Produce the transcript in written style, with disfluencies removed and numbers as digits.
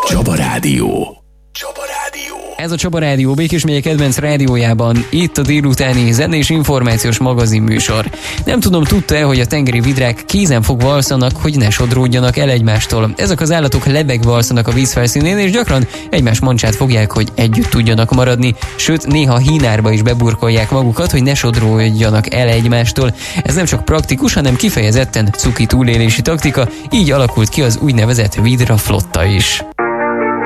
Csaba Rádió. Ez a Csaba Rádió Békés megye kedvenc rádiójában, itt a délutáni zenés információs magazin műsor. Nem tudom, tudta-e, hogy a tengeri vidrák kézenfogva alszanak, hogy ne sodródjanak el egymástól. Ezek az állatok lebegve alszanak a vízfelszínén, és gyakran egymás mancsát fogják, hogy együtt tudjanak maradni, sőt néha hínárba is beburkolják magukat, hogy ne sodródjanak el egymástól. Ez nem csak praktikus, hanem kifejezetten cuki túlélési taktika, így alakult ki az úgynevezett vidra flotta is.